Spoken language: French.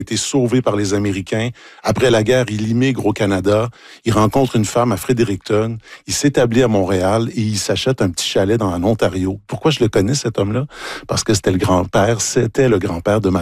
été sauvé par les Américains. Après la guerre, il immigre au Canada. Il rencontre une femme à Fredericton. Il s'établit à Montréal et il s'achète un petit chalet en Ontario. Pourquoi je le connais, cet homme-là? Parce que c'était le grand-père de ma